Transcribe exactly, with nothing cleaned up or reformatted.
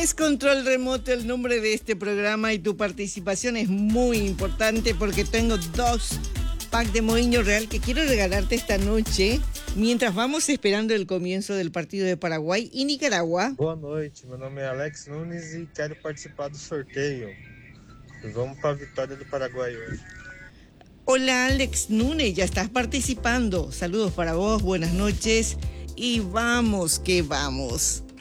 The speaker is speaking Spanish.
es Control Remoto el nombre de este programa y tu participación es muy importante porque tengo dos packs de Moinho Real que quiero regalarte esta noche mientras vamos esperando el comienzo del partido de Paraguay y Nicaragua. Boa noite, meu nome é Alex Nunes e quero participar do sorteio. Vamos para a vitória do Paraguai hoje. Hola Alex Nunes, ya estás participando. Saludos para vos, buenas noches y vamos que vamos.